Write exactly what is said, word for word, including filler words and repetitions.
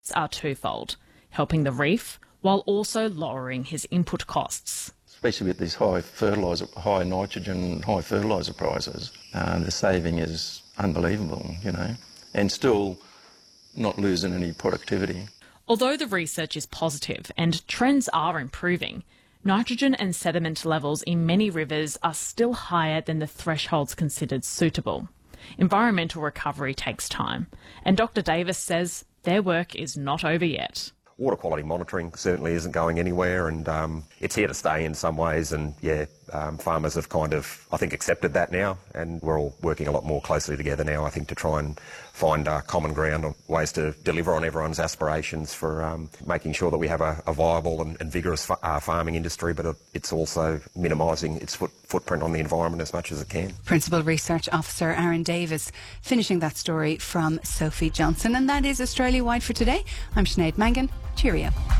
are twofold, helping the reef while also lowering his input costs. Especially with these high fertiliser, high nitrogen, high fertiliser prices, uh, the saving is unbelievable, you know, and still not losing any productivity. Although the research is positive and trends are improving, nitrogen and sediment levels in many rivers are still higher than the thresholds considered suitable. Environmental recovery takes time, and Doctor Davis says their work is not over yet. Water quality monitoring certainly isn't going anywhere, and um, it's here to stay in some ways, and yeah, um, farmers have kind of, I think, accepted that now, and we're all working a lot more closely together now, I think, to try and find uh, common ground on ways to deliver on everyone's aspirations for um, making sure that we have a, a viable and, and vigorous fa- uh, farming industry, but it's also minimising its foot, footprint on the environment as much as it can. Principal Research Officer Aaron Davis finishing that story from Sophie Johnson. And that is Australia Wide for today. I'm Sinead Mangan. Cheerio.